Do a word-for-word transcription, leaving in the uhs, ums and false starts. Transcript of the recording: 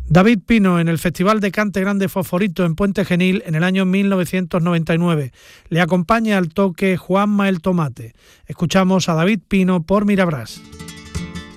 David Pino en el Festival de Cante Grande Fosforito en Puente Genil en el año mil novecientos noventa y nueve. Le acompaña al toque Juanma el Tomate. Escuchamos a David Pino por Mirabrás.